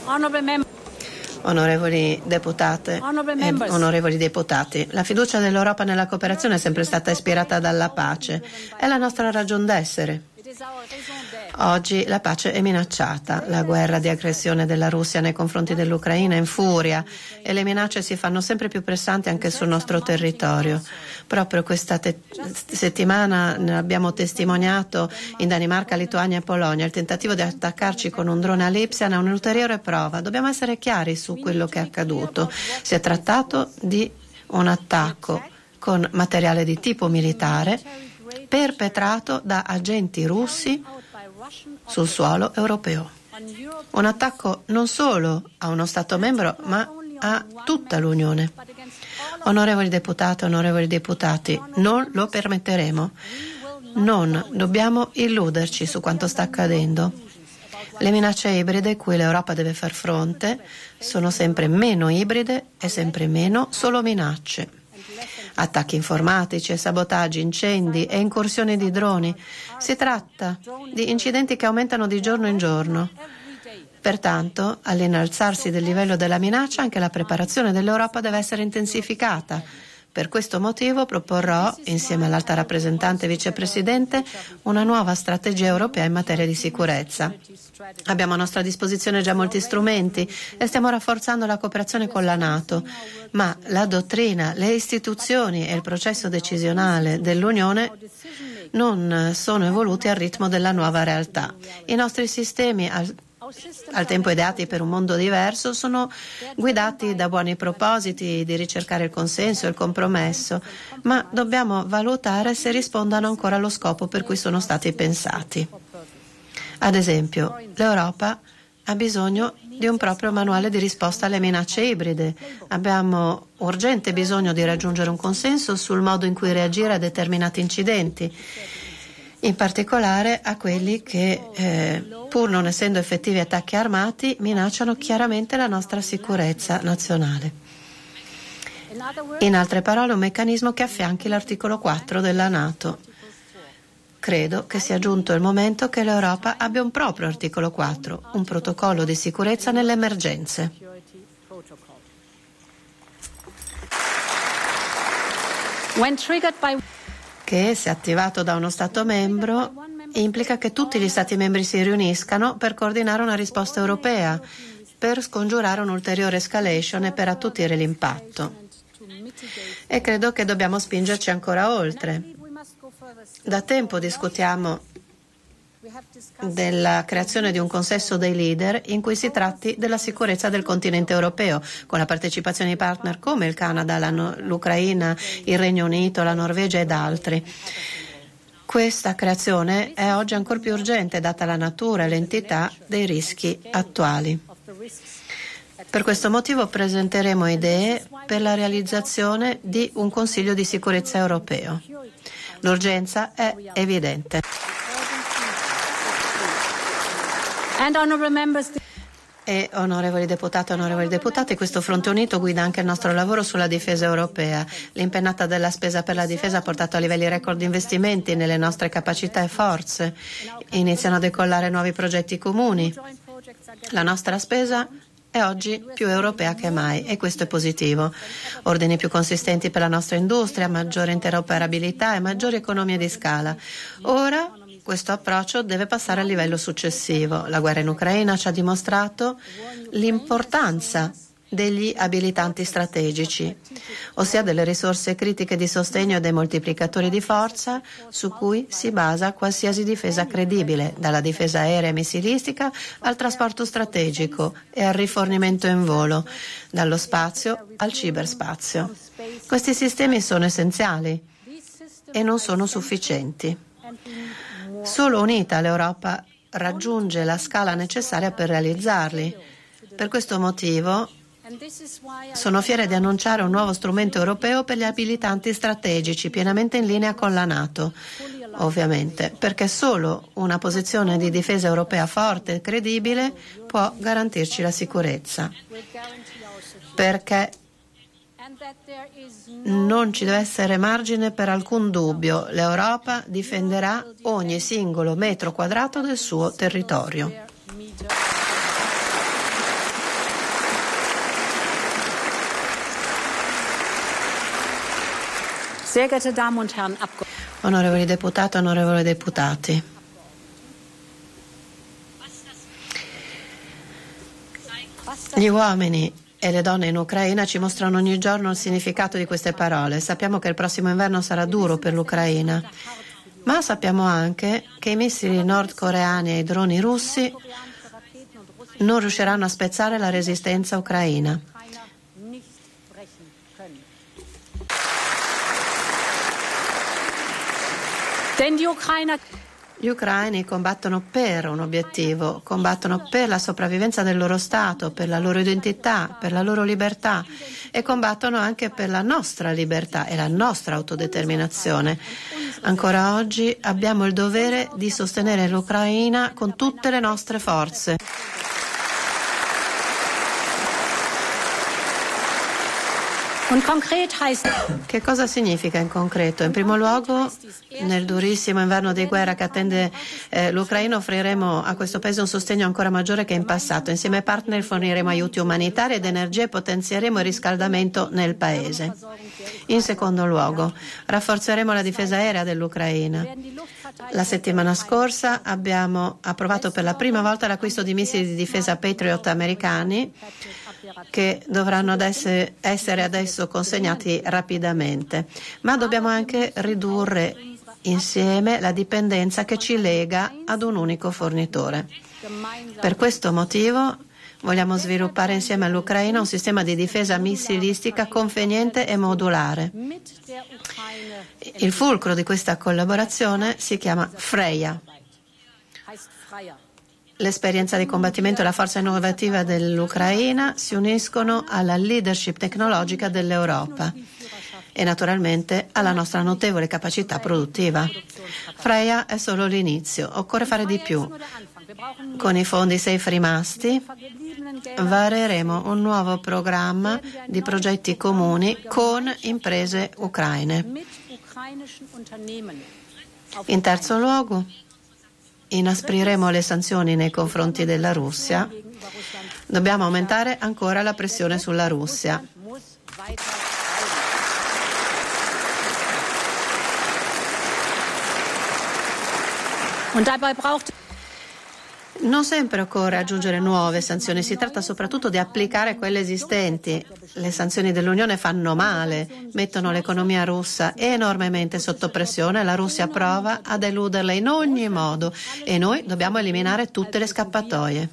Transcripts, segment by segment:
Onorevoli deputate e onorevoli deputati, la fiducia dell'Europa nella cooperazione è sempre stata ispirata dalla pace. È la nostra ragion d'essere. Oggi la pace è minacciata. La guerra di aggressione della Russia nei confronti dell'Ucraina infuria e le minacce si fanno sempre più pressanti anche sul nostro territorio. Proprio questa settimana ne abbiamo testimoniato in Danimarca, Lituania e Polonia. Il tentativo di attaccarci con un drone a Lipsia è un'ulteriore prova. Dobbiamo essere chiari su quello che è accaduto. Si è trattato di un attacco con materiale di tipo militare perpetrato da agenti russi sul suolo europeo. Un attacco non solo a uno Stato membro, ma a tutta l'Unione. Onorevoli deputate, onorevoli deputati, non lo permetteremo. Non dobbiamo illuderci su quanto sta accadendo. Le minacce ibride cui l'Europa deve far fronte sono sempre meno ibride e sempre meno solo minacce. Attacchi informatici e sabotaggi, incendi e incursioni di droni. Si tratta di incidenti che aumentano di giorno in giorno. Pertanto, all'innalzarsi del livello della minaccia, anche la preparazione dell'Europa deve essere intensificata. Per questo motivo proporrò, insieme all'Alta rappresentante e vicepresidente, una nuova strategia europea in materia di sicurezza. Abbiamo a nostra disposizione già molti strumenti e stiamo rafforzando la cooperazione con la NATO, ma la dottrina, le istituzioni e il processo decisionale dell'Unione non sono evoluti al ritmo della nuova realtà. I nostri sistemi al tempo ideati per un mondo diverso, sono guidati da buoni propositi di ricercare il consenso e il compromesso, ma dobbiamo valutare se rispondano ancora allo scopo per cui sono stati pensati. Ad esempio, l'Europa ha bisogno di un proprio manuale di risposta alle minacce ibride. Abbiamo urgente bisogno di raggiungere un consenso sul modo in cui reagire a determinati incidenti, in particolare a quelli che, pur non essendo effettivi attacchi armati, minacciano chiaramente la nostra sicurezza nazionale. In altre parole, un meccanismo che affianchi l'articolo 4 della NATO. Credo che sia giunto il momento che l'Europa abbia un proprio articolo 4, un protocollo di sicurezza nelle emergenze. Che, se attivato da uno Stato membro, implica che tutti gli Stati membri si riuniscano per coordinare una risposta europea, per scongiurare un'ulteriore escalation e per attutire l'impatto. E credo che dobbiamo spingerci ancora oltre. Da tempo discutiamo della creazione di un consesso dei leader in cui si tratti della sicurezza del continente europeo, con la partecipazione di partner come il Canada, l'Ucraina, il Regno Unito, la Norvegia ed altri. Questa creazione è oggi ancora più urgente data la natura e l'entità dei rischi attuali. Per questo motivo presenteremo idee per la realizzazione di un Consiglio di sicurezza europeo. L'urgenza è evidente. E onorevoli deputati, questo fronte unito guida anche il nostro lavoro sulla difesa europea. L'impennata della spesa per la difesa ha portato a livelli record di investimenti nelle nostre capacità e forze. Iniziano a decollare nuovi progetti comuni. La nostra spesa è oggi più europea che mai e questo è positivo. Ordini più consistenti per la nostra industria, maggiore interoperabilità e maggiori economie di scala. Ora questo approccio deve passare al livello successivo. La guerra in Ucraina ci ha dimostrato l'importanza degli abilitanti strategici, ossia delle risorse critiche di sostegno e dei moltiplicatori di forza su cui si basa qualsiasi difesa credibile, dalla difesa aerea e missilistica al trasporto strategico e al rifornimento in volo, dallo spazio al ciberspazio. Questi sistemi sono essenziali e non sono sufficienti. Solo unita l'Europa raggiunge la scala necessaria per realizzarli. Per questo motivo sono fiera di annunciare un nuovo strumento europeo per gli abilitanti strategici, pienamente in linea con la NATO, ovviamente, perché solo una posizione di difesa europea forte e credibile può garantirci la sicurezza. Perché non ci deve essere margine per alcun dubbio, l'Europa difenderà ogni singolo metro quadrato del suo territorio. Onorevoli deputati, onorevoli deputati. Gli uomini e le donne in Ucraina ci mostrano ogni giorno il significato di queste parole. Sappiamo che il prossimo inverno sarà duro per l'Ucraina, ma sappiamo anche che i missili nordcoreani e i droni russi non riusciranno a spezzare la resistenza ucraina. Gli ucraini combattono per un obiettivo, combattono per la sopravvivenza del loro Stato, per la loro identità, per la loro libertà e combattono anche per la nostra libertà e la nostra autodeterminazione. Ancora oggi abbiamo il dovere di sostenere l'Ucraina con tutte le nostre forze. Che cosa significa in concreto? In primo luogo, nel durissimo inverno di guerra che attende l'Ucraina, offriremo a questo paese un sostegno ancora maggiore che in passato. Insieme ai partner forniremo aiuti umanitari ed energia e potenzieremo il riscaldamento nel paese. In secondo luogo, rafforzeremo la difesa aerea dell'Ucraina. La settimana scorsa abbiamo approvato per la prima volta l'acquisto di missili di difesa Patriot americani che dovranno essere adesso consegnati rapidamente. Ma dobbiamo anche ridurre insieme la dipendenza che ci lega ad un unico fornitore. Per questo motivo vogliamo sviluppare insieme all'Ucraina un sistema di difesa missilistica conveniente e modulare. Il fulcro di questa collaborazione si chiama Freya. L'esperienza di combattimento e la forza innovativa dell'Ucraina si uniscono alla leadership tecnologica dell'Europa e naturalmente alla nostra notevole capacità produttiva. Freya è solo l'inizio, occorre fare di più. Con i fondi SAFE rimasti vareremo un nuovo programma di progetti comuni con imprese ucraine. In terzo luogo, inaspriremo le sanzioni nei confronti della Russia. Dobbiamo aumentare ancora la pressione sulla Russia. Non sempre occorre aggiungere nuove sanzioni, si tratta soprattutto di applicare quelle esistenti. Le sanzioni dell'Unione fanno male, mettono l'economia russa enormemente sotto pressione, la Russia prova ad eluderle in ogni modo e noi dobbiamo eliminare tutte le scappatoie.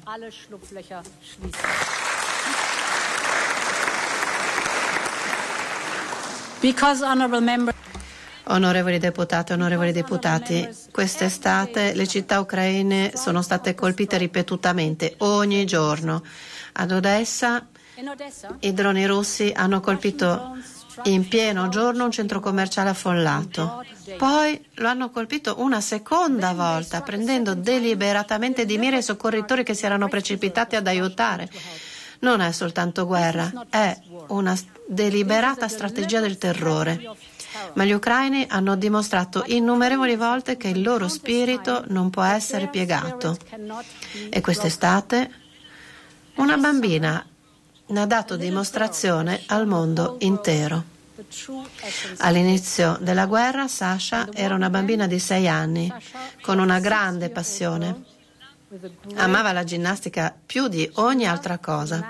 Onorevoli deputati, quest'estate le città ucraine sono state colpite ripetutamente, ogni giorno. Ad Odessa i droni russi hanno colpito in pieno giorno un centro commerciale affollato. Poi lo hanno colpito una seconda volta, prendendo deliberatamente di mira i soccorritori che si erano precipitati ad aiutare. Non è soltanto guerra, è una deliberata strategia del terrore. Ma gli ucraini hanno dimostrato innumerevoli volte che il loro spirito non può essere piegato. E quest'estate una bambina ne ha dato dimostrazione al mondo intero. All'inizio della guerra Sasha era una bambina di 6 anni, con una grande passione. Amava la ginnastica più di ogni altra cosa.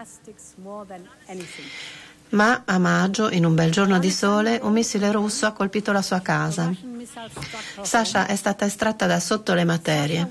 Ma a maggio, in un bel giorno di sole, un missile russo ha colpito la sua casa. Sasha è stata estratta da sotto le macerie.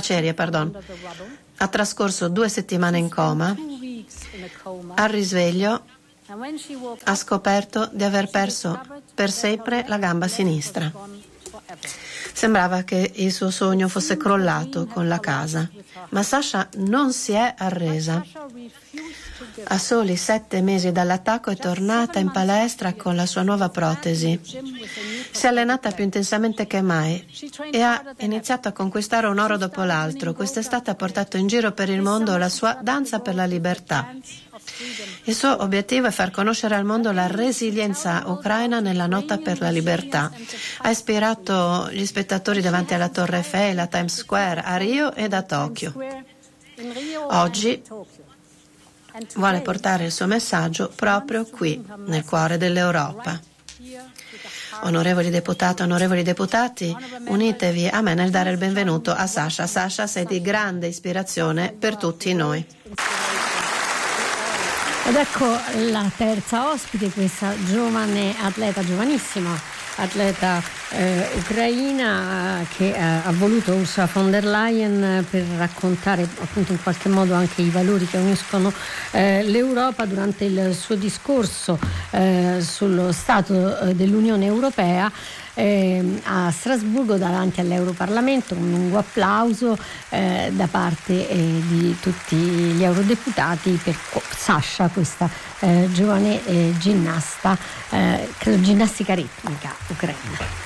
Ha trascorso 2 settimane in coma. Al risveglio ha scoperto di aver perso per sempre la gamba sinistra. Sembrava che il suo sogno fosse crollato con la casa, ma Sasha non si è arresa. A soli 7 mesi dall'attacco è tornata in palestra con la sua nuova protesi. Si è allenata più intensamente che mai e ha iniziato a conquistare un oro dopo l'altro. Quest'estate ha portato in giro per il mondo la sua danza per la libertà. Il suo obiettivo è far conoscere al mondo la resilienza ucraina nella lotta per la libertà. Ha ispirato gli spettatori davanti alla Torre Eiffel, a Times Square, a Rio ed a Tokyo. Oggi vuole portare il suo messaggio proprio qui, nel cuore dell'Europa. Onorevoli deputate, onorevoli deputati, unitevi a me nel dare il benvenuto a Sasha. Sasha, sei di grande ispirazione per tutti noi. Ed ecco la terza ospite, questa giovane atleta, giovanissima atleta ucraina che ha voluto Ursula von der Leyen per raccontare appunto in qualche modo anche i valori che uniscono l'Europa durante il suo discorso sullo Stato dell'Unione Europea a Strasburgo davanti all'Europarlamento. Un lungo applauso da parte di tutti gli eurodeputati per Sasha, questa giovane ginnasta, credo ginnastica ritmica ucraina.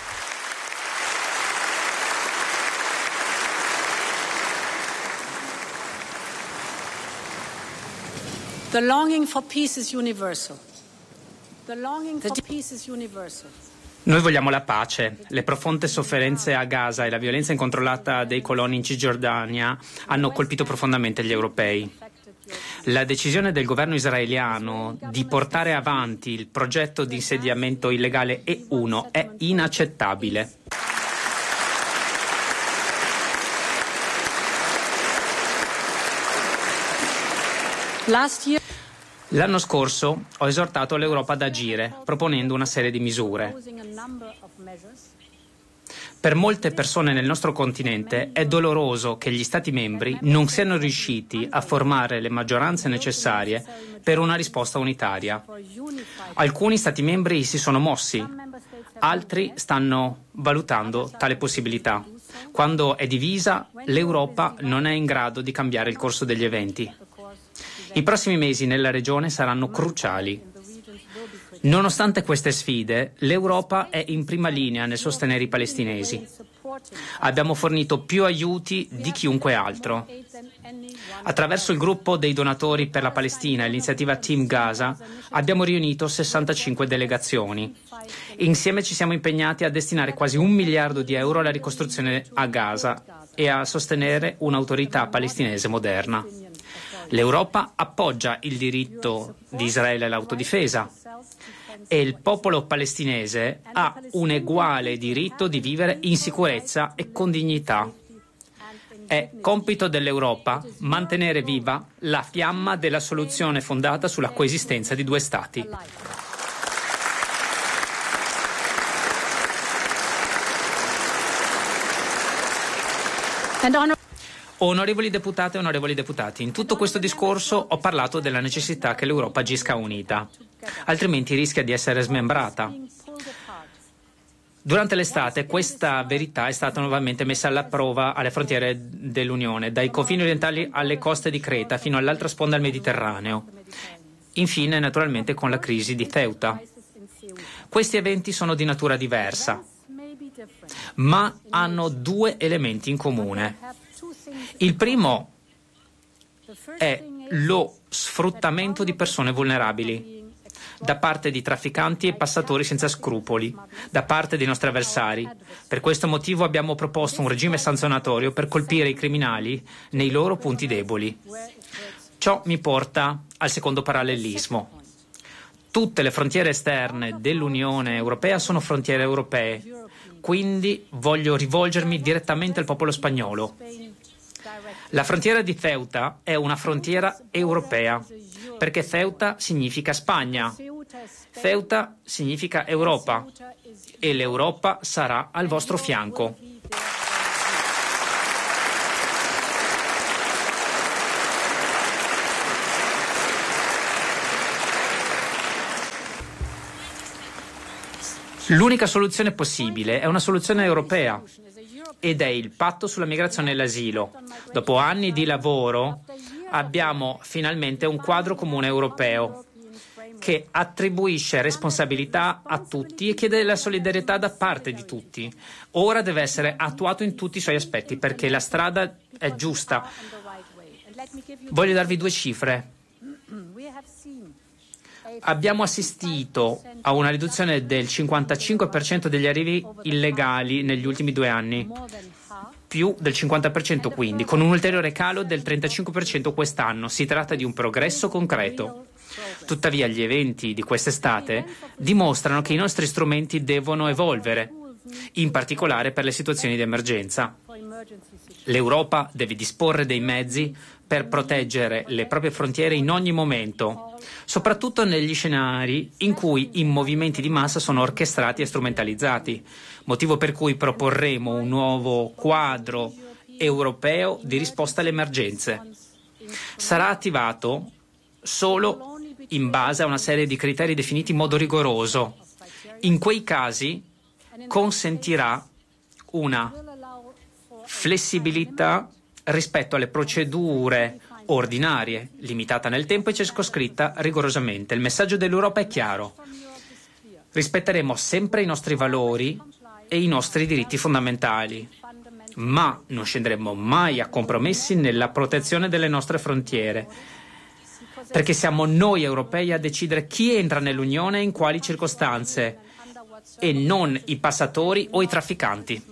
The longing for peace is universal. The longing for peace is universal. Noi vogliamo la pace. Le profonde sofferenze a Gaza e la violenza incontrollata dei coloni in Cisgiordania hanno colpito profondamente gli europei. La decisione del governo israeliano di portare avanti il progetto di insediamento illegale E1 è inaccettabile. L'anno scorso ho esortato l'Europa ad agire, proponendo una serie di misure. Per molte persone nel nostro continente è doloroso che gli Stati membri non siano riusciti a formare le maggioranze necessarie per una risposta unitaria. Alcuni Stati membri si sono mossi, altri stanno valutando tale possibilità. Quando è divisa, l'Europa non è in grado di cambiare il corso degli eventi. I prossimi mesi nella regione saranno cruciali. Nonostante queste sfide, l'Europa è in prima linea nel sostenere i palestinesi. Abbiamo fornito più aiuti di chiunque altro. Attraverso il gruppo dei donatori per la Palestina e l'iniziativa Team Gaza abbiamo riunito 65 delegazioni. Insieme ci siamo impegnati a destinare quasi €1 miliardo alla ricostruzione a Gaza e a sostenere un'autorità palestinese moderna. L'Europa appoggia il diritto di Israele all'autodifesa e il popolo palestinese ha un uguale diritto di vivere in sicurezza e con dignità. È compito dell'Europa mantenere viva la fiamma della soluzione fondata sulla coesistenza di due Stati. Onorevoli deputate e onorevoli deputati, in tutto questo discorso ho parlato della necessità che l'Europa agisca unita, altrimenti rischia di essere smembrata. Durante l'estate questa verità è stata nuovamente messa alla prova alle frontiere dell'Unione, dai confini orientali alle coste di Creta fino all'altra sponda del Mediterraneo. Infine, naturalmente, con la crisi di Ceuta. Questi eventi sono di natura diversa, ma hanno due elementi in comune. Il primo è lo sfruttamento di persone vulnerabili da parte di trafficanti e passatori senza scrupoli, da parte dei nostri avversari. Per questo motivo abbiamo proposto un regime sanzionatorio per colpire i criminali nei loro punti deboli. Ciò mi porta al secondo parallelismo. Tutte le frontiere esterne dell'Unione Europea sono frontiere europee, quindi voglio rivolgermi direttamente al popolo spagnolo. La frontiera di Ceuta è una frontiera europea, perché Ceuta significa Spagna, Ceuta significa Europa e l'Europa sarà al vostro fianco. L'unica soluzione possibile è una soluzione europea ed è il patto sulla migrazione e l'asilo. Dopo anni di lavoro abbiamo finalmente un quadro comune europeo che attribuisce responsabilità a tutti e chiede la solidarietà da parte di tutti. Ora deve essere attuato in tutti i suoi aspetti perché la strada è giusta. Voglio darvi due cifre. Abbiamo assistito a una riduzione del 55% degli arrivi illegali negli ultimi 2 anni, più del 50% quindi, con un ulteriore calo del 35% quest'anno. Si tratta di un progresso concreto. Tuttavia gli eventi di quest'estate dimostrano che i nostri strumenti devono evolvere, in particolare per le situazioni di emergenza. L'Europa deve disporre dei mezzi per proteggere le proprie frontiere in ogni momento, soprattutto negli scenari in cui i movimenti di massa sono orchestrati e strumentalizzati, motivo per cui proporremo un nuovo quadro europeo di risposta alle emergenze. Sarà attivato solo in base a una serie di criteri definiti in modo rigoroso. In quei casi consentirà una flessibilità rispetto alle procedure ordinarie, limitata nel tempo e circoscritta rigorosamente. Il messaggio dell'Europa è chiaro. Rispetteremo sempre i nostri valori e i nostri diritti fondamentali, ma non scenderemo mai a compromessi nella protezione delle nostre frontiere, perché siamo noi europei a decidere chi entra nell'Unione e in quali circostanze, e non i passatori o i trafficanti.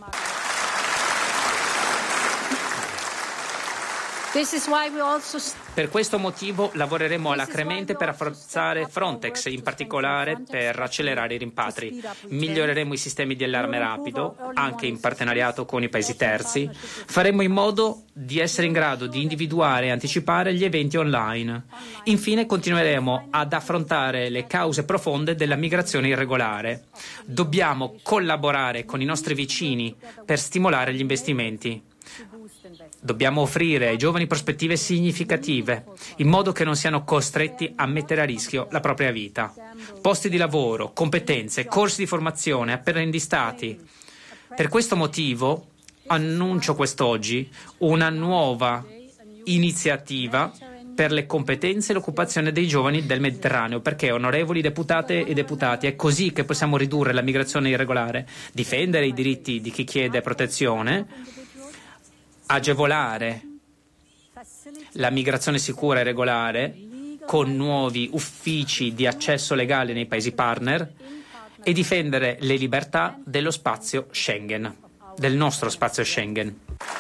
Per questo motivo lavoreremo alacremente per rafforzare Frontex, in particolare per accelerare i rimpatri. Miglioreremo i sistemi di allarme rapido, anche in partenariato con i paesi terzi. Faremo in modo di essere in grado di individuare e anticipare gli eventi online. Infine continueremo ad affrontare le cause profonde della migrazione irregolare. Dobbiamo collaborare con i nostri vicini per stimolare gli investimenti. Dobbiamo offrire ai giovani prospettive significative, in modo che non siano costretti a mettere a rischio la propria vita. Posti di lavoro, competenze, corsi di formazione, apprendistati. Per questo motivo annuncio quest'oggi una nuova iniziativa per le competenze e l'occupazione dei giovani del Mediterraneo, perché, onorevoli deputate e deputati, è così che possiamo ridurre la migrazione irregolare, difendere i diritti di chi chiede protezione, agevolare la migrazione sicura e regolare con nuovi uffici di accesso legale nei paesi partner e difendere le libertà dello spazio Schengen, del nostro spazio Schengen.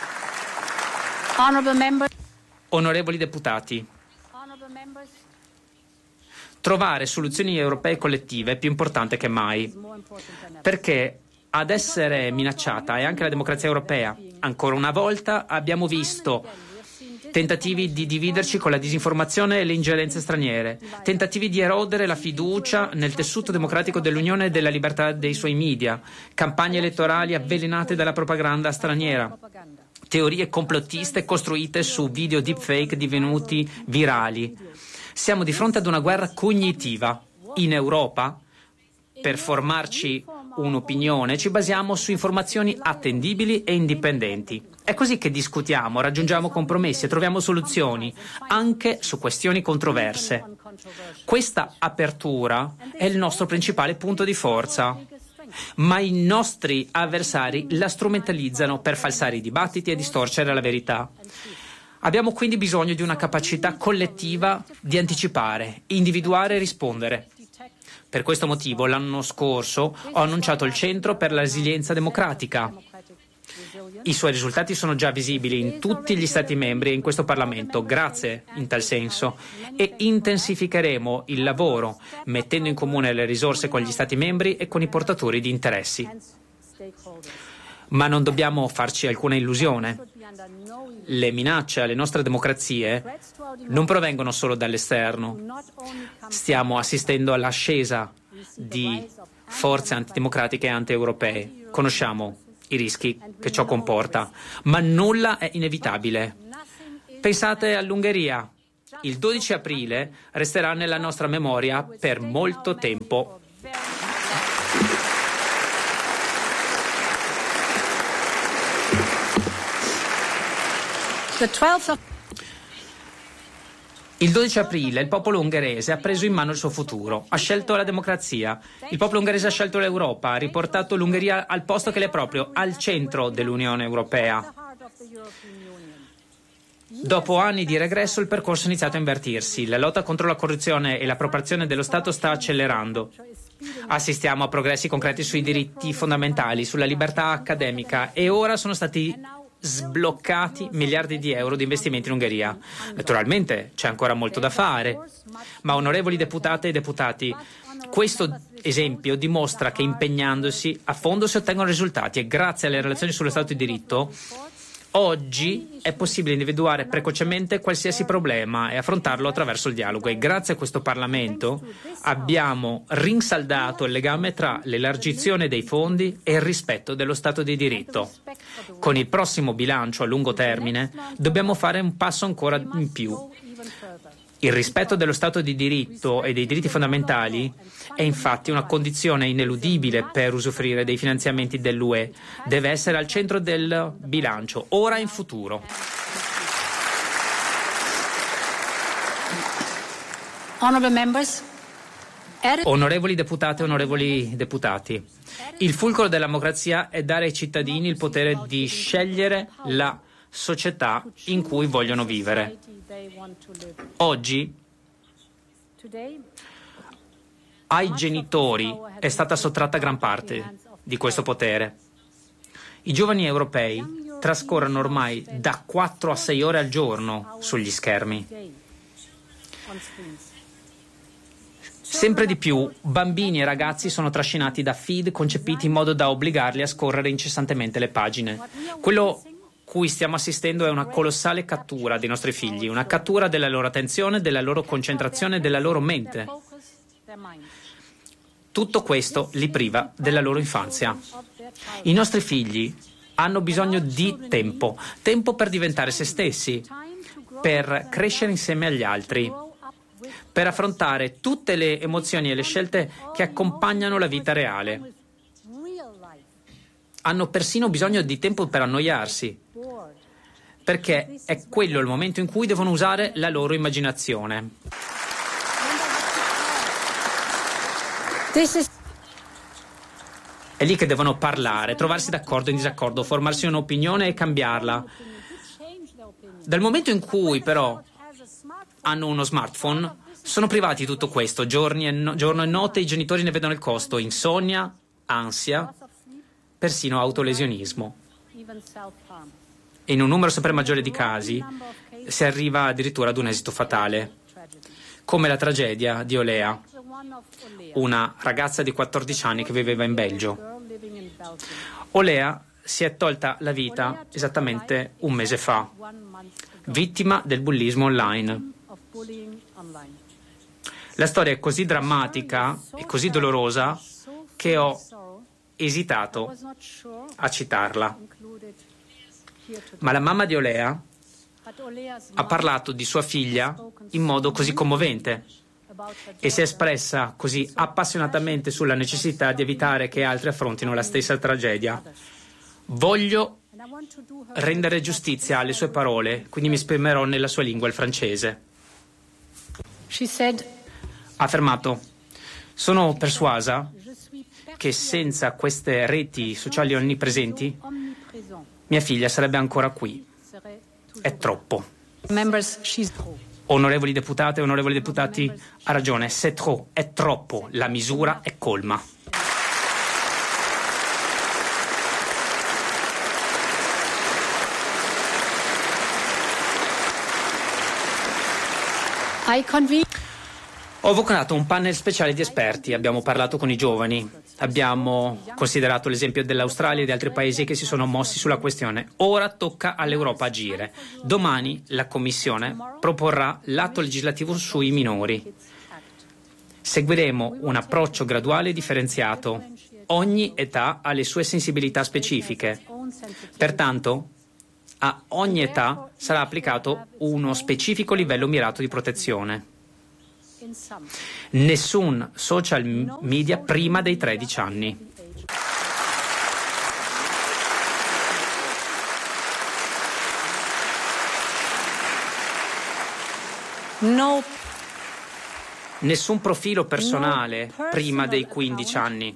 Onorevoli deputati, trovare soluzioni europee collettive è più importante che mai, perché ad essere minacciata è anche la democrazia europea. Ancora una volta abbiamo visto tentativi di dividerci con la disinformazione e le ingerenze straniere, tentativi di erodere la fiducia nel tessuto democratico dell'Unione e della libertà dei suoi media, campagne elettorali avvelenate dalla propaganda straniera, teorie complottiste costruite su video deepfake divenuti virali. Siamo di fronte ad una guerra cognitiva. In Europa, per formarci un'opinione, ci basiamo su informazioni attendibili e indipendenti. È così che discutiamo, raggiungiamo compromessi e troviamo soluzioni, anche su questioni controverse. Questa apertura è il nostro principale punto di forza, ma i nostri avversari la strumentalizzano per falsare i dibattiti e distorcere la verità. Abbiamo quindi bisogno di una capacità collettiva di anticipare, individuare e rispondere. Per questo motivo l'anno scorso ho annunciato il Centro per la Resilienza Democratica. I suoi risultati sono già visibili in tutti gli Stati membri e in questo Parlamento, grazie in tal senso, e intensificheremo il lavoro mettendo in comune le risorse con gli Stati membri e con i portatori di interessi. Ma non dobbiamo farci alcuna illusione. Le minacce alle nostre democrazie non provengono solo dall'esterno. Stiamo assistendo all'ascesa di forze antidemocratiche e anti-europee. Conosciamo i rischi che ciò comporta, ma nulla è inevitabile. Pensate all'Ungheria. Il 12 aprile resterà nella nostra memoria per molto tempo. Il 12 aprile il popolo ungherese ha preso in mano il suo futuro, ha scelto la democrazia. Il popolo ungherese ha scelto l'Europa, ha riportato l'Ungheria al posto che le è proprio, al centro dell'Unione Europea. Dopo anni di regresso il percorso è iniziato a invertirsi. La lotta contro la corruzione e l'appropriazione dello Stato sta accelerando. Assistiamo a progressi concreti sui diritti fondamentali, sulla libertà accademica e ora sono stati sbloccati miliardi di euro di investimenti in Ungheria. Naturalmente c'è ancora molto da fare, ma onorevoli deputate e deputati, questo esempio dimostra che impegnandosi a fondo si ottengono risultati e grazie alle relazioni sullo Stato di diritto oggi è possibile individuare precocemente qualsiasi problema e affrontarlo attraverso il dialogo e grazie a questo Parlamento abbiamo rinsaldato il legame tra l'elargizione dei fondi e il rispetto dello Stato di diritto. Con il prossimo bilancio a lungo termine dobbiamo fare un passo ancora in più. Il rispetto dello Stato di diritto e dei diritti fondamentali è infatti una condizione ineludibile per usufruire dei finanziamenti dell'UE. Deve essere al centro del bilancio, ora e in futuro. Onorevoli deputate e onorevoli deputati, il fulcro della democrazia è dare ai cittadini il potere di scegliere la società in cui vogliono vivere. Oggi ai genitori è stata sottratta gran parte di questo potere. I giovani europei trascorrono ormai da 4 a 6 ore al giorno sugli schermi. Sempre di più bambini e ragazzi sono trascinati da feed concepiti in modo da obbligarli a scorrere incessantemente le pagine. Quello cui stiamo assistendo è una colossale cattura dei nostri figli, una cattura della loro attenzione, della loro concentrazione, della loro mente. Tutto questo li priva della loro infanzia. I nostri figli hanno bisogno di tempo per diventare se stessi, per crescere insieme agli altri, per affrontare tutte le emozioni e le scelte che accompagnano la vita reale. Hanno persino bisogno di tempo per annoiarsi, perché è quello il momento in cui devono usare la loro immaginazione. È lì che devono parlare, trovarsi d'accordo o in disaccordo, formarsi un'opinione e cambiarla. Dal momento in cui però hanno uno smartphone, sono privati di tutto questo. Giorno e notte i genitori ne vedono il costo, insonnia, ansia, persino autolesionismo. E in un numero sempre maggiore di casi si arriva addirittura ad un esito fatale, come la tragedia di Olea, una ragazza di 14 anni che viveva in Belgio. Olea si è tolta la vita esattamente un mese fa, vittima del bullismo online. La storia è così drammatica e così dolorosa che ho esitato a citarla. Ma la mamma di Olea ha parlato di sua figlia in modo così commovente e si è espressa così appassionatamente sulla necessità di evitare che altri affrontino la stessa tragedia. Voglio rendere giustizia alle sue parole, quindi mi esprimerò nella sua lingua, il francese. Ha affermato: sono persuasa che senza queste reti sociali onnipresenti mia figlia sarebbe ancora qui. È troppo. Onorevoli deputate e onorevoli deputati, ha ragione, c'est trop, è troppo, la misura è colma. Ho convocato un panel speciale di esperti, abbiamo parlato con i giovani, abbiamo considerato l'esempio dell'Australia e di altri paesi che si sono mossi sulla questione. Ora tocca all'Europa agire. Domani la Commissione proporrà l'atto legislativo sui minori. Seguiremo un approccio graduale e differenziato. Ogni età ha le sue sensibilità specifiche. Pertanto, a ogni età sarà applicato uno specifico livello mirato di protezione. Nessun social media prima dei 13 anni. No. Nessun profilo personale prima dei 15 anni.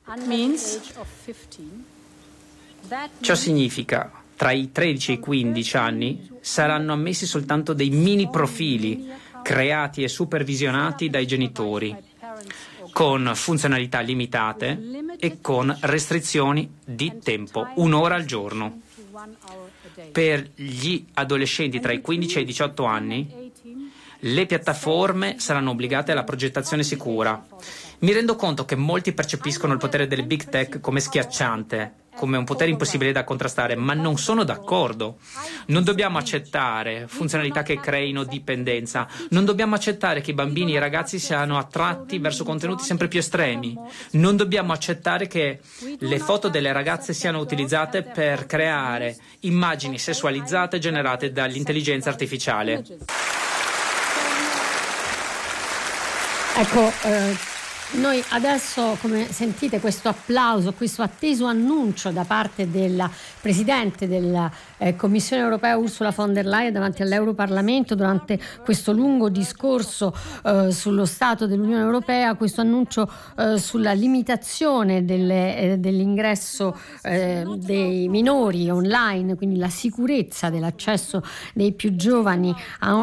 Ciò significa tra i 13 e i 15 anni saranno ammessi soltanto dei mini profili creati e supervisionati dai genitori, con funzionalità limitate e con restrizioni di tempo, 1 ora al giorno. per gli adolescenti tra i 15 e i 18 anni, le piattaforme saranno obbligate alla progettazione sicura. Mi rendo conto che molti percepiscono il potere delle big tech come schiacciante, come un potere impossibile da contrastare, ma non sono d'accordo. Non dobbiamo accettare funzionalità che creino dipendenza, non dobbiamo accettare che i bambini e i ragazzi siano attratti verso contenuti sempre più estremi, non dobbiamo accettare che le foto delle ragazze siano utilizzate per creare immagini sessualizzate generate dall'intelligenza artificiale. Ecco, noi adesso, come sentite, questo applauso, questo atteso annuncio da parte della Presidente della Commissione Europea Ursula von der Leyen davanti all'Europarlamento durante questo lungo discorso sullo Stato dell'Unione Europea, questo annuncio sulla limitazione dell'ingresso dei minori online, quindi la sicurezza dell'accesso dei più giovani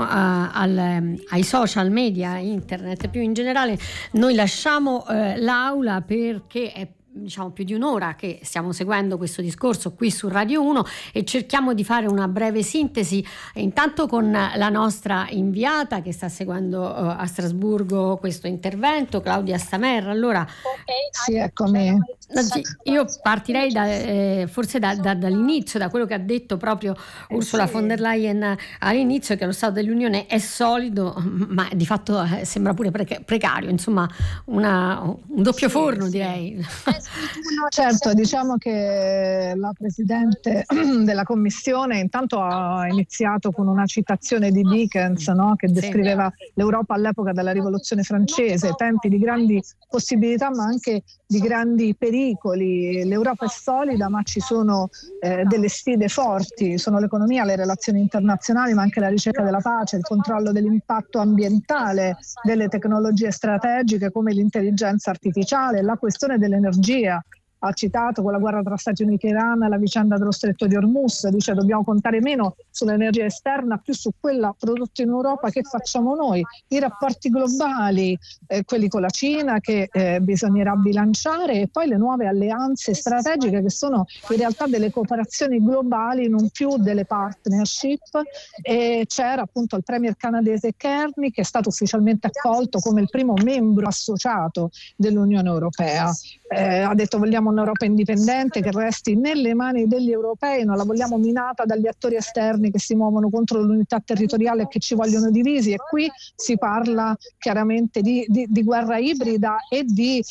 ai social media, internet più in generale. Noi lasciamo l'aula perché è più di un'ora che stiamo seguendo questo discorso qui su Radio 1 e cerchiamo di fare una breve sintesi intanto con la nostra inviata che sta seguendo a Strasburgo questo intervento, Claudia Stamerra. Allora, sì, eccomi. Io partirei forse dall'inizio, da quello che ha detto proprio Ursula von der Leyen all'inizio, che lo Stato dell'Unione è solido, ma di fatto sembra pure precario, insomma un doppio forno, direi. Certo, diciamo che la Presidente della Commissione intanto ha iniziato con una citazione di Dickens, no? Che descriveva l'Europa all'epoca della Rivoluzione francese, tempi di grandi possibilità ma anche di grandi pericoli. L'Europa è solida ma ci sono delle sfide forti, sono l'economia, le relazioni internazionali ma anche la ricerca della pace, il controllo dell'impatto ambientale, delle tecnologie strategiche come l'intelligenza artificiale, la questione dell'energia. Ha citato con la guerra tra Stati Uniti e Iran la vicenda dello stretto di Hormuz, dice dobbiamo contare meno sull'energia esterna, più su quella prodotta in Europa che facciamo noi, i rapporti globali, quelli con la Cina che bisognerà bilanciare, e poi le nuove alleanze strategiche che sono in realtà delle cooperazioni globali, non più delle partnership. E c'era appunto il premier canadese Kearney che è stato ufficialmente accolto come il primo membro associato dell'Unione Europea. Ha detto vogliamo un'Europa indipendente che resti nelle mani degli europei, non la vogliamo minata dagli attori esterni che si muovono contro l'unità territoriale e che ci vogliono divisi. E qui si parla chiaramente di guerra ibrida e di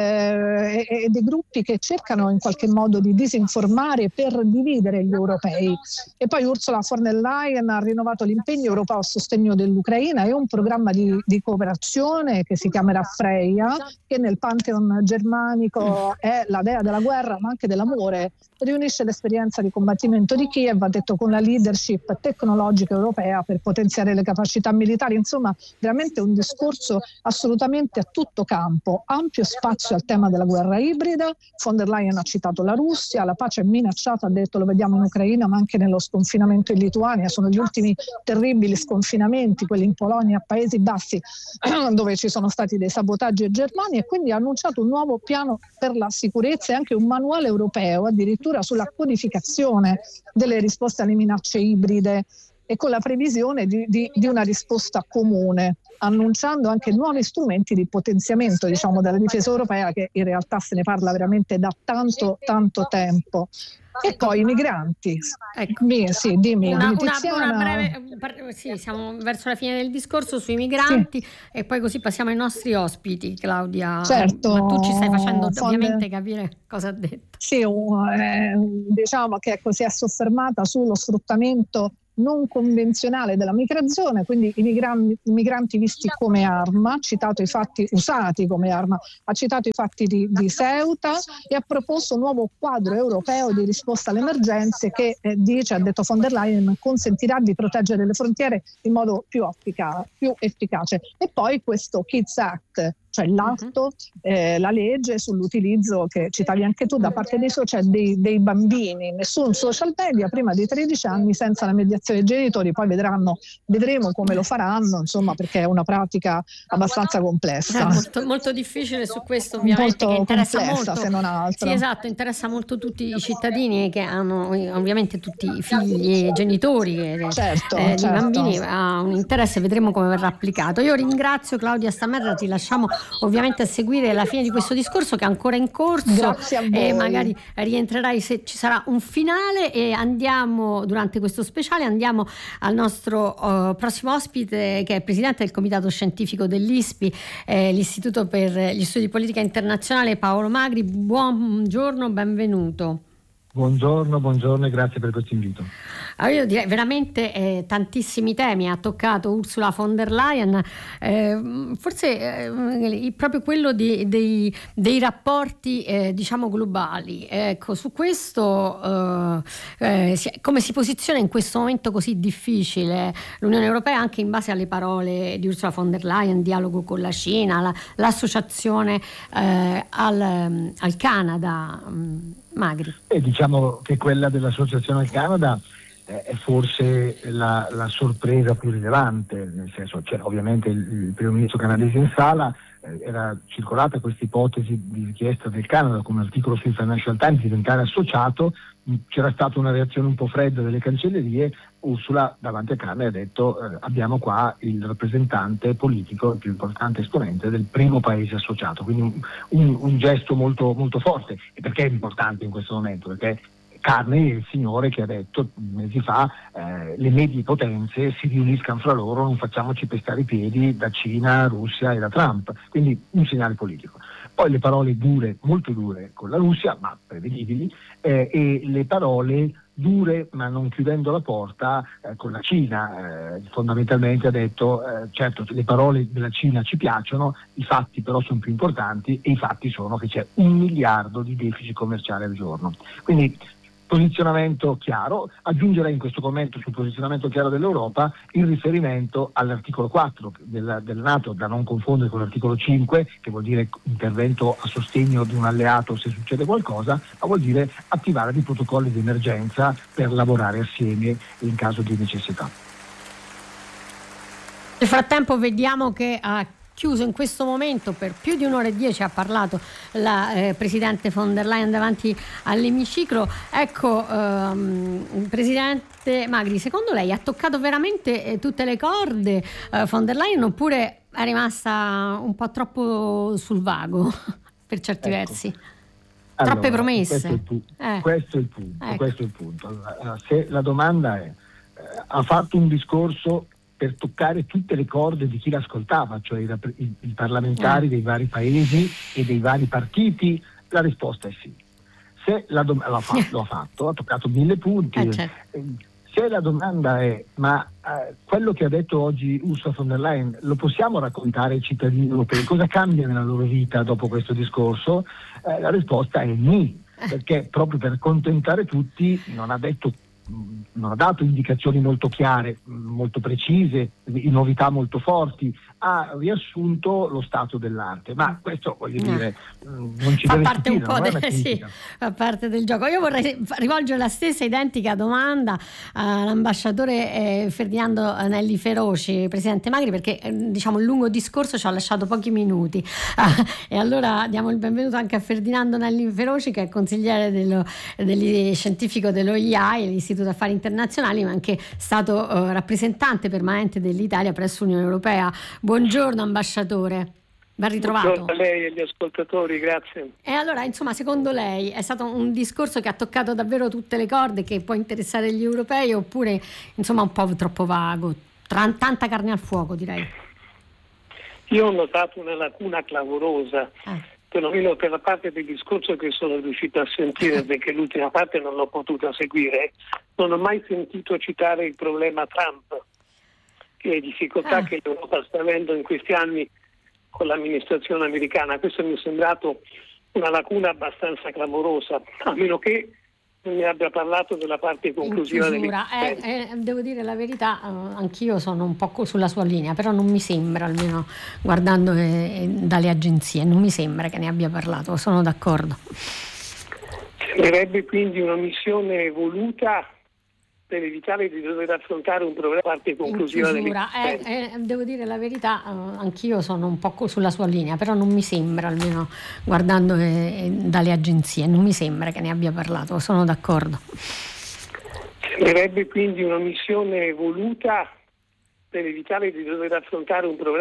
gruppi che cercano in qualche modo di disinformare per dividere gli europei. E poi Ursula von der Leyen ha rinnovato l'impegno europeo a sostegno dell'Ucraina e un programma di cooperazione che si chiamerà Freya, che nel Pantheon germanico è la dea della guerra ma anche dell'amore, riunisce l'esperienza di combattimento di Kiev, ha detto, con la leadership tecnologica europea per potenziare le capacità militari. Insomma, veramente un discorso assolutamente a tutto campo, ampio spazio al tema della guerra ibrida. Von der Leyen ha citato la Russia, la pace è minacciata, ha detto, lo vediamo in Ucraina ma anche nello sconfinamento in Lituania, sono gli ultimi terribili sconfinamenti, quelli in Polonia, a Paesi Bassi dove ci sono stati dei sabotaggi in Germania, e quindi ha annunciato un nuovo piano per la sicurezza e anche un manuale europeo addirittura sulla codificazione delle risposte alle minacce ibride, e con la previsione di una risposta comune, annunciando anche nuovi strumenti di potenziamento, diciamo, della difesa europea, che in realtà se ne parla veramente da tanto tempo. E poi i migranti. Ecco. Sì, dimmi. Una breve, sì, siamo verso la fine del discorso sui migranti, sì. E poi così passiamo ai nostri ospiti, Claudia. Certo. Ma tu ci stai facendo ovviamente capire cosa ha detto. Sì, diciamo che si è soffermata sullo sfruttamento non convenzionale della migrazione, quindi i migranti visti come arma, ha citato i fatti usati come arma, ha citato i fatti di Ceuta e ha proposto un nuovo quadro europeo di risposta alle emergenze che ha detto von der Leyen, consentirà di proteggere le frontiere in modo più efficace. E poi questo Kids Act, cioè l'atto, la legge sull'utilizzo che citavi anche tu da parte dei social dei bambini, nessun social media prima dei 13 anni senza la mediazione dei genitori. Poi vedremo come lo faranno, insomma, perché è una pratica abbastanza complessa. Molto, molto difficile su questo, ovviamente, che interessa molto, se non altro. Sì, esatto, interessa molto tutti i cittadini che hanno ovviamente tutti i figli e genitori di bambini, ha un interesse, vedremo come verrà applicato. Io ringrazio Claudia Stamerra, ti lasciamo ovviamente a seguire la fine di questo discorso che è ancora in corso. Grazie a voi. E magari rientrerai se ci sarà un finale, e andiamo durante questo speciale al nostro prossimo ospite, che è presidente del comitato scientifico dell'ISPI, l'Istituto per gli Studi di Politica Internazionale, Paolo Magri. Buongiorno, benvenuto. Buongiorno e grazie per questo invito. Allora, io direi veramente tantissimi temi ha toccato Ursula von der Leyen, forse proprio quello dei rapporti diciamo globali. Ecco, su questo come si posiziona in questo momento così difficile l'Unione Europea, anche in base alle parole di Ursula von der Leyen, dialogo con la Cina, l'associazione al Canada. Magri. Diciamo che quella dell'associazione al Canada è forse la sorpresa più rilevante, nel senso, ovviamente il primo ministro canadese in sala, era circolata questa ipotesi di richiesta del Canada con un articolo sul Financial Times di diventare associato. C'era stata una reazione un po' fredda delle cancellerie. Ursula davanti a Camera ha detto abbiamo qua il rappresentante politico, il più importante esponente del primo paese associato, quindi un gesto molto, molto forte. E perché è importante in questo momento? Perché Carney è il signore che ha detto mesi fa le medie potenze si riuniscano fra loro, non facciamoci pestare i piedi da Cina, Russia e da Trump, quindi un segnale politico. Poi le parole dure, molto dure con la Russia, ma prevedibili, e le parole dure ma non chiudendo la porta con la Cina. Fondamentalmente ha detto certo le parole della Cina ci piacciono, i fatti però sono più importanti, e i fatti sono che c'è 1 miliardo di deficit commerciale al giorno. Quindi posizionamento chiaro. Aggiungerei in questo commento sul posizionamento chiaro dell'Europa il riferimento all'articolo 4 del NATO, da non confondere con l'articolo 5, che vuol dire intervento a sostegno di un alleato se succede qualcosa, ma vuol dire attivare dei protocolli di emergenza per lavorare assieme in caso di necessità. Nel frattempo vediamo che chiuso in questo momento per più di 1 ora e 10 ha parlato la Presidente von der Leyen davanti all'emiciclo. Ecco, Presidente Magri, secondo lei ha toccato veramente tutte le corde von der Leyen, oppure è rimasta un po' troppo sul vago per certi versi? Allora, troppe promesse. Questo è il punto. Allora, se la domanda è ha fatto un discorso per toccare tutte le corde di chi l'ascoltava, cioè i parlamentari dei vari paesi e dei vari partiti, la risposta è sì. Se lo ha fatto, ha toccato 1000 punti. Certo. Se la domanda è ma quello che ha detto oggi Ursula von der Leyen lo possiamo raccontare ai cittadini europei? Cosa cambia nella loro vita dopo questo discorso? La risposta è ni, perché proprio per accontentare tutti non ha dato indicazioni molto chiare, molto precise, novità molto forti, ha riassunto lo stato dell'arte, ma questo voglio dire non ci deve stupire, non è una critica. Fa parte del gioco. Io vorrei rivolgere la stessa identica domanda all'ambasciatore Ferdinando Nelli Feroci, Presidente Magri, perché diciamo il lungo discorso ci ha lasciato pochi minuti, e allora diamo il benvenuto anche a Ferdinando Nelli Feroci, che è consigliere scientifico dell'OIA, l'Istituto Affari Internazionali, ma anche stato rappresentante permanente dell'Italia presso l'Unione Europea. Buongiorno ambasciatore, ben ritrovato. Buongiorno a lei e agli ascoltatori, grazie. E allora, insomma, secondo lei è stato un discorso che ha toccato davvero tutte le corde, che può interessare gli europei, oppure insomma un po' troppo vago, tanta carne al fuoco, direi? Io ho notato una lacuna clamorosa, perlomeno per la parte del discorso che sono riuscito a sentire, perché l'ultima parte non l'ho potuta seguire. Non ho mai sentito citare il problema Trump, che le difficoltà che l'Europa sta avendo in questi anni con l'amministrazione americana. Questo mi è sembrato una lacuna abbastanza clamorosa, a meno che non ne abbia parlato della parte conclusiva devo dire la verità, anch'io sono un po' sulla sua linea, però non mi sembra, almeno guardando dalle agenzie, non mi sembra che ne abbia parlato, sono d'accordo. Sembrerebbe quindi una missione voluta per evitare di dover affrontare un problema a parte conclusiva devo dire la verità, anch'io sono un po' sulla sua linea, però non mi sembra, almeno guardando dalle agenzie, non mi sembra che ne abbia parlato, sono d'accordo. Sembrerebbe quindi una missione voluta per evitare di dover affrontare un problema